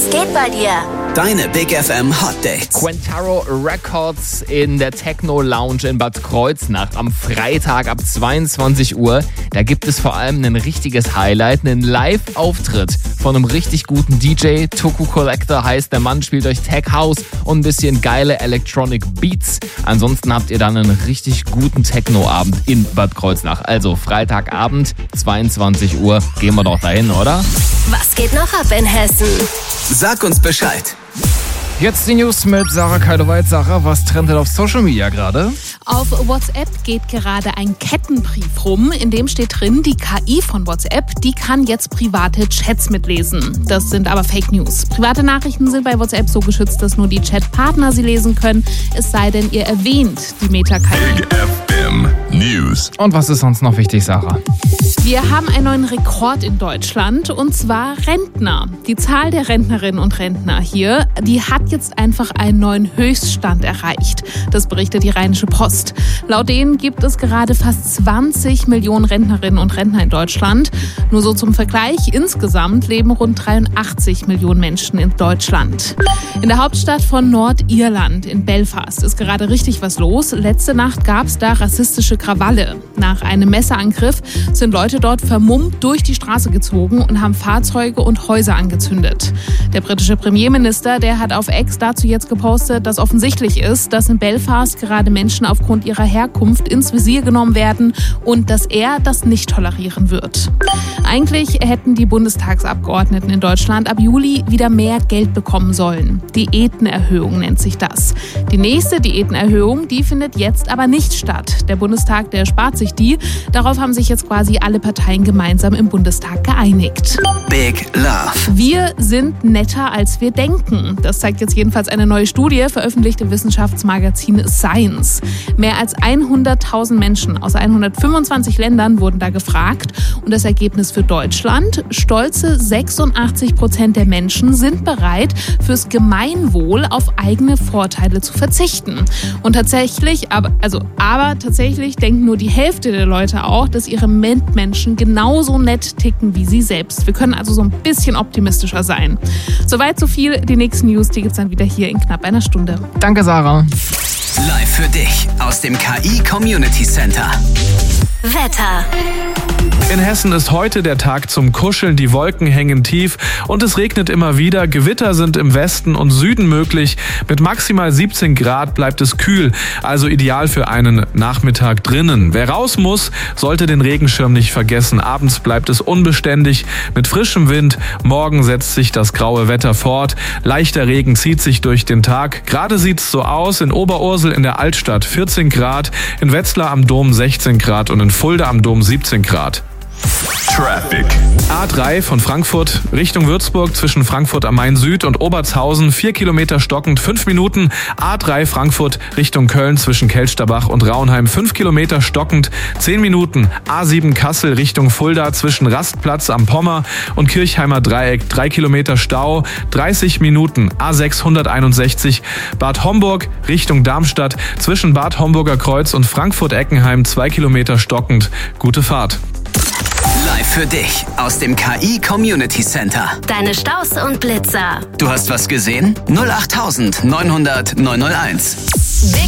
Was geht bei dir? Deine Big FM Hot Dates. Quintaro Records in der Techno Lounge in Bad Kreuznach am Freitag ab 22 Uhr. Da gibt es vor allem ein richtiges Highlight, einen Live-Auftritt von einem richtig guten DJ. Toku Collector heißt der Mann, spielt euch Tech House und ein bisschen geile Electronic Beats. Ansonsten habt ihr dann einen richtig guten Techno-Abend in Bad Kreuznach. Also Freitagabend, 22 Uhr. Gehen wir doch dahin, oder? Was geht noch ab in Hessen? Sag uns Bescheid. Jetzt die News mit Sarah Keidewald. Sarah, was trendet auf Social Media gerade? Auf WhatsApp geht gerade ein Kettenbrief rum, in dem steht drin, die KI von WhatsApp, die kann jetzt private Chats mitlesen. Das sind aber Fake News. Private Nachrichten sind bei WhatsApp so geschützt, dass nur die Chatpartner sie lesen können, es sei denn, ihr erwähnt die Meta-KI. Big FM News. Und was ist sonst noch wichtig, Sarah? Wir haben einen neuen Rekord in Deutschland, und zwar Rentner. Die Zahl der Rentnerinnen und Rentner hier, die hat jetzt einfach einen neuen Höchststand erreicht. Das berichtet die Rheinische Post. Laut denen gibt es gerade fast 20 Millionen Rentnerinnen und Rentner in Deutschland. Nur so zum Vergleich, insgesamt leben rund 83 Millionen Menschen in Deutschland. In der Hauptstadt von Nordirland, in Belfast, ist gerade richtig was los. Letzte Nacht gab es da rassistische Krawalle. Nach einem Messerangriff sind Leute dort vermummt durch die Straße gezogen und haben Fahrzeuge und Häuser angezündet. Der britische Premierminister, der hat auf X dazu jetzt gepostet, dass offensichtlich ist, dass in Belfast gerade Menschen aufgrund ihrer Herkunft ins Visier genommen werden und dass er das nicht tolerieren wird. Eigentlich hätten die Bundestagsabgeordneten in Deutschland ab Juli wieder mehr Geld bekommen sollen. Diätenerhöhung nennt sich das. Die nächste Diätenerhöhung, die findet jetzt aber nicht statt. Der Bundestag, der spart sich die. Darauf haben sich jetzt quasi alle Parteien gemeinsam im Bundestag geeinigt. Big Love. Wir sind netter, als wir denken. Das zeigt jetzt jedenfalls eine neue Studie, veröffentlicht im Wissenschaftsmagazin Science. Mehr als 100.000 Menschen aus 125 Ländern wurden da gefragt. Und das Ergebnis für Deutschland: stolze 86% der Menschen sind bereit, fürs Gemeinwohl auf eigene Vorteile zu verzichten. Und tatsächlich, aber tatsächlich denken nur die Hälfte der Leute auch, dass ihre Mitmenschen genauso nett ticken wie sie selbst. Wir können also so ein bisschen optimistischer sein. Soweit so viel. Die nächsten News, die gibt's dann wieder hier in knapp einer Stunde. Danke, Sarah. Live für dich aus dem KI Community Center. Wetter. In Hessen ist heute der Tag zum Kuscheln, die Wolken hängen tief und es regnet immer wieder. Gewitter sind im Westen und Süden möglich. Mit maximal 17 Grad bleibt es kühl, also ideal für einen Nachmittag drinnen. Wer raus muss, sollte den Regenschirm nicht vergessen. Abends bleibt es unbeständig mit frischem Wind. Morgen setzt sich das graue Wetter fort. Leichter Regen zieht sich durch den Tag. Gerade sieht's so aus: in Oberursel in der Altstadt 14 Grad, in Wetzlar am Dom 16 Grad und in Fulda am Dom 17 Grad. Traffic. A3 von Frankfurt Richtung Würzburg zwischen Frankfurt am Main Süd und Obertshausen 4 Kilometer stockend 5 Minuten. A3 Frankfurt Richtung Köln zwischen Kelsterbach und Raunheim 5 Kilometer stockend 10 Minuten. A7 Kassel Richtung Fulda zwischen Rastplatz am Pommer und Kirchheimer Dreieck 3 Kilometer Stau 30 Minuten. A6 161 Bad Homburg Richtung Darmstadt zwischen Bad Homburger Kreuz und Frankfurt-Eckenheim 2 Kilometer stockend. Gute Fahrt. Live für dich aus dem KI Community Center. Deine Staus und Blitzer. Du hast was gesehen? 08900 901.